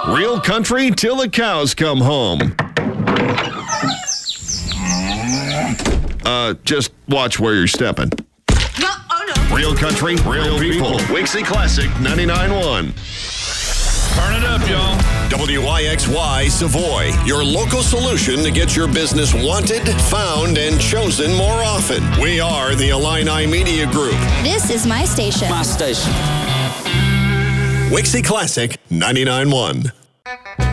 Real country till the cows come home. Just watch where you're stepping. No, oh no. Real country, real people. Wixie Classic 99.1. Turn it up, y'all. WYXY Savoy, your local solution to get your business wanted, found, and chosen more often. We are the Illini Media Group. This is my station. My station. Wixie Classic 99.1.